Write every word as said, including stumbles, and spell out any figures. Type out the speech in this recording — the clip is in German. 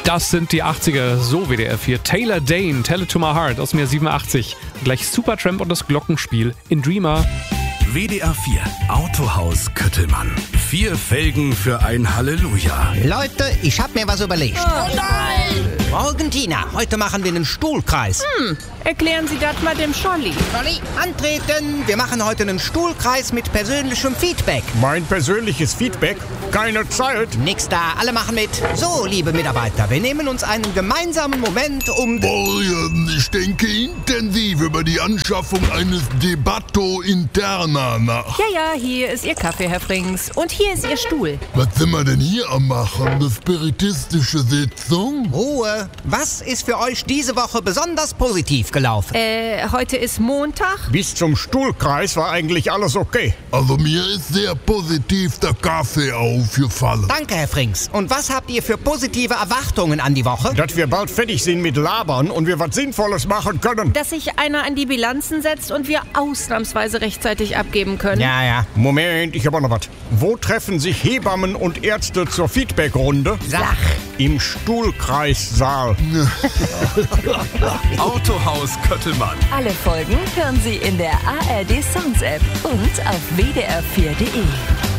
Das sind die achtziger, so W D R vier. Taylor Dane, Tell It To My Heart aus dem Jahr siebenundachtzig. Gleich Supertramp und das Glockenspiel in Dreamer. W D R vier Autohaus Köttelmann. Vier Felgen für ein Halleluja. Leute, ich hab mir was überlegt. Oh nein! Morgen, Tina, heute machen wir einen Stuhlkreis. Hm, erklären Sie das mal dem Scholli. Scholli, antreten! Wir machen heute einen Stuhlkreis mit persönlichem Feedback. Mein persönliches Feedback? Keine Zeit. Nix da, alle machen mit. So, liebe Mitarbeiter, wir nehmen uns einen gemeinsamen Moment, um... Boah, ich denke intensiv über die Anschaffung eines Debatto Interna nach. Ja, ja, hier ist Ihr Kaffee, Herr Frings. Und hier ist Ihr Stuhl. Was sind wir denn hier am machen? Eine spiritistische Sitzung? Ruhe. Was ist für euch diese Woche besonders positiv gelaufen? Äh, heute ist Montag. Bis zum Stuhlkreis war eigentlich alles okay. Also mir ist sehr positiv der Kaffee aufgefallen. Danke, Herr Frings. Und was habt ihr für positive Erwartungen an die Woche? Dass wir bald fertig sind mit Labern und wir was Sinnvolles machen können. Dass sich einer an die Bilanzen setzt und wir ausnahmsweise rechtzeitig abgeben können. Ja, ja. Moment, ich habe noch was. Wo treffen sich Hebammen und Ärzte zur Feedbackrunde? Sach. Im Stuhlkreissaal. Autohaus Köttelmann. Alle Folgen hören Sie in der A R D Sounds App und auf W D R vier Punkt D E.